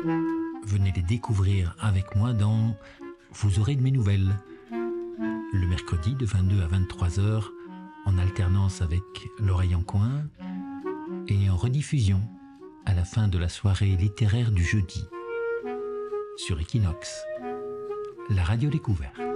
Venez les découvrir avec moi dans Vous aurez de mes nouvelles, le mercredi de 22 à 23 heures, en alternance avec L'Oreille en coin, et en rediffusion à la fin de la soirée littéraire du jeudi sur Equinox, la radio découverte.